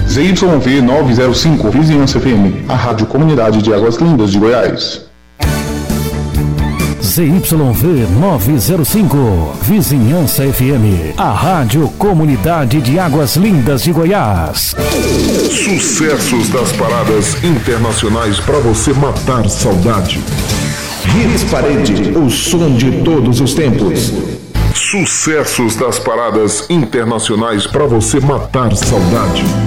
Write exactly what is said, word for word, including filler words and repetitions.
Z Y V novecentos e cinco, Vizinhança F M, a Rádio Comunidade de Águas Lindas de Goiás. Z Y V novecentos e cinco, Vizinhança F M, a Rádio Comunidade de Águas Lindas de Goiás. Sucessos das paradas internacionais para você matar saudade. Hits Parade, o som de todos os tempos. Sucessos das paradas internacionais para você matar saudade.